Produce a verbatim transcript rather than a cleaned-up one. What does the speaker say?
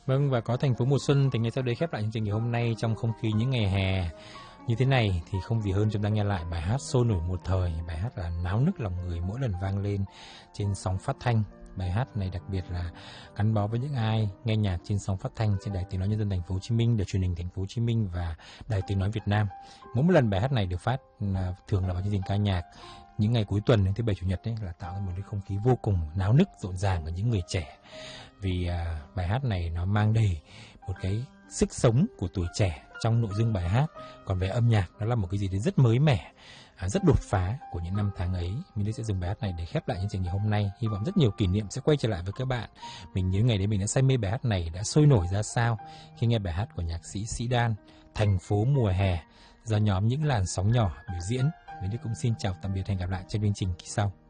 Vâng, và có thành phố mùa xuân thì ngay sau đây khép lại chương trình ngày hôm nay trong không khí những ngày hè như thế này thì không gì hơn chúng ta nghe lại bài hát sôi nổi một thời, bài hát là náo nức lòng người mỗi lần vang lên trên sóng phát thanh. Bài hát này đặc biệt là gắn bó với những ai nghe nhạc trên sóng phát thanh trên Đài Tiếng nói Nhân dân Thành phố Hồ Chí Minh, Đài Truyền hình Thành phố Hồ Chí Minh và Đài Tiếng nói Việt Nam. Mỗi một lần bài hát này được phát thường là vào chương trình ca nhạc những ngày cuối tuần thứ bảy chủ nhật ấy, là tạo ra một cái không khí vô cùng náo nức rộn ràng của những người trẻ. Vì à, bài hát này nó mang đầy một cái sức sống của tuổi trẻ trong nội dung bài hát. Còn về âm nhạc nó là một cái gì đấy rất mới mẻ, à, rất đột phá của những năm tháng ấy. Mình sẽ dùng bài hát này để khép lại chương trình ngày hôm nay. Hy vọng rất nhiều kỷ niệm sẽ quay trở lại với các bạn. Mình nhớ ngày đấy mình đã say mê bài hát này, đã sôi nổi ra sao khi nghe bài hát của nhạc sĩ Sĩ Đan, Thành phố mùa hè, do nhóm Những Làn Sóng Nhỏ biểu diễn. Mình cũng xin chào tạm biệt, hẹn gặp lại trên chương trình kỳ sau.